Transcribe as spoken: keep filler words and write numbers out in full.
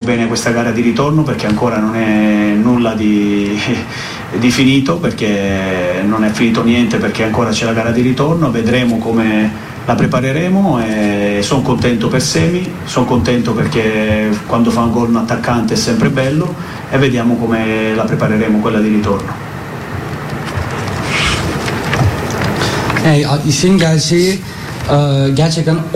bene questa gara di ritorno, perché ancora non è nulla di, di finito, perché non è finito niente, perché ancora c'è la gara di ritorno. Vedremo come la prepareremo e sono contento per Semi, sono contento perché quando fa un gol un attaccante è sempre bello, e vediamo come la prepareremo quella di ritorno. Nee, isim gelsi gerçekten